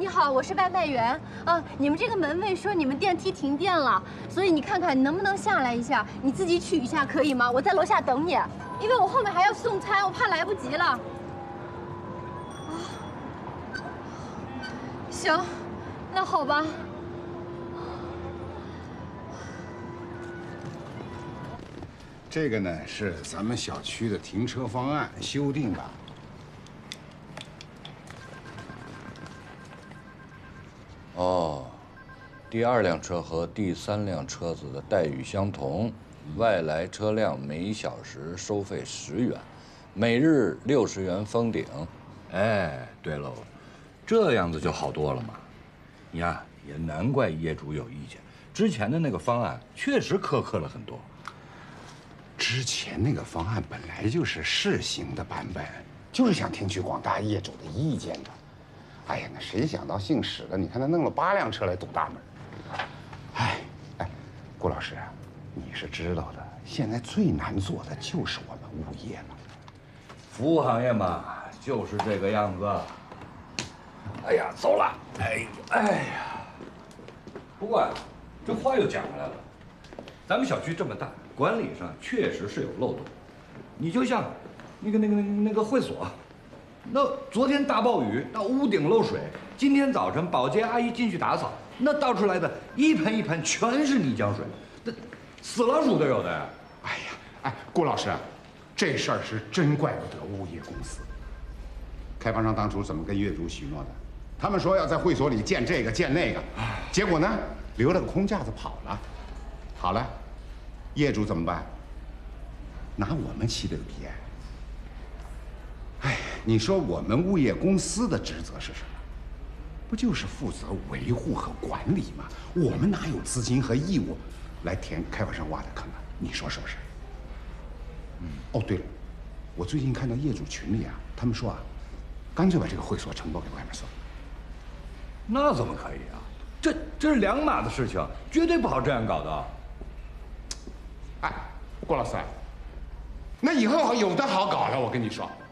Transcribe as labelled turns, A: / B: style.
A: 你好，我是外卖员啊。你们这个门卫说你们电梯停电了，所以你看看你能不能下来一下，你自己取一下可以吗？我在楼下等你，因为我后面还要送餐，我怕来不及了。啊，行，那好吧。
B: 这个呢是咱们小区的停车方案修订版。
C: 哦，第2辆车和第3辆车子的待遇相同，外来车辆每小时收费10元，每日60元封顶。
D: 哎，对喽，这样子就好多了嘛。你呀，也难怪业主有意见，之前的那个方案确实苛刻了很多。
B: 之前那个方案本来就是试行的版本，就是想听取广大业主的意见的。哎呀，那谁想到姓史的，你看他弄了8辆车来堵大门。哎，顾老师，你是知道的，现在最难做的就是我们物业了。
D: 服务行业嘛，就是这个样子。哎呀，走了。哎呀，不过呀，这话又讲回来了，咱们小区这么大，管理上确实是有漏洞。你就像那个会所，那昨天大暴雨，那屋顶漏水，今天早晨保洁阿姨进去打扫，那倒出来的一盆一盆全是泥浆水，那死老鼠都有的。
B: 哎呀，顾老师，这事儿是真怪不得物业公司。开发商当初怎么跟业主许诺的？他们说要在会所里建这个建那个，结果呢，留了个空架子跑了。好了，业主怎么办？拿我们起这个皮。哎，你说我们物业公司的职责是什么？不就是负责维护和管理吗？我们哪有资金和义务来填开发商挖的坑啊？你说是不是？哦，对了，我最近看到业主群里啊，他们说啊，干脆把这个会所承包给外面算了。
D: 那怎么可以啊？这是两码子事情，绝对不好这样搞的。
B: 哎，郭老师，那以后有的好搞了，我跟你说。